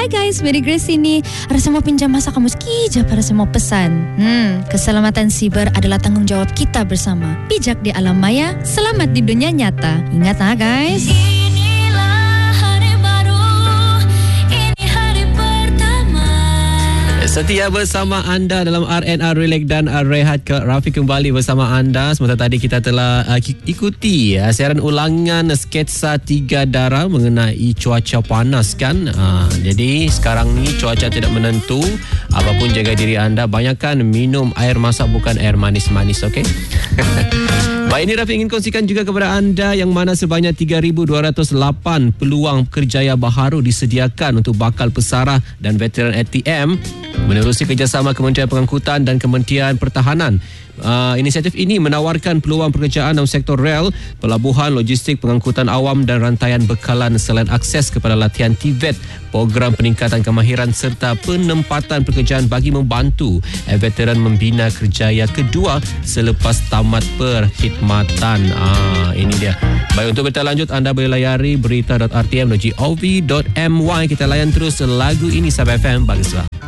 Hai guys, Mary Grace sini. Ada semua pinjam masa kamu sekejap, ada semua pesan. Keselamatan siber adalah tanggungjawab kita bersama. Bijak di alam maya, selamat di dunia nyata. Ingat guys. Setia bersama anda dalam RNR Relax dan Rehat. Rafiq kembali bersama anda. Sementara tadi kita telah ikuti siaran ulangan sketsa 3 darah mengenai cuaca panas kan. Jadi sekarang ni cuaca tidak menentu. Apapun jaga diri anda. Banyakkan minum air masak, bukan air manis-manis, okey? Baik, ini Rafiq ingin kongsikan juga kepada anda yang mana sebanyak 3,208 peluang kerjaya baharu disediakan untuk bakal pesara dan veteran ATM menerusi kerjasama Kementerian Pengangkutan dan Kementerian Pertahanan. Inisiatif ini menawarkan peluang pekerjaan dalam sektor rel, pelabuhan, logistik, pengangkutan awam dan rantaian bekalan selain akses kepada latihan TVET, program peningkatan kemahiran serta penempatan pekerjaan bagi membantu veteran membina kerjaya kedua selepas tamat perkhidmatan. Ini dia. Baik, untuk berita lanjut anda boleh layari berita.rtm.gov.my. Kita layan terus lagu ini Sabah FM bagi Islam.